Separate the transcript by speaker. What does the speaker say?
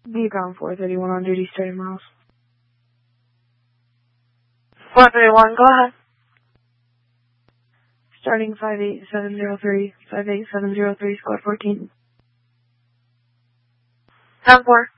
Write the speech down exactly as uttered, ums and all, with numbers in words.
Speaker 1: Beacon four thirty-one on duty, starting miles.
Speaker 2: four thirty-one, go ahead.
Speaker 1: Starting five eight seven zero three, five eight seven zero three, squad fourteen.
Speaker 2: ten four.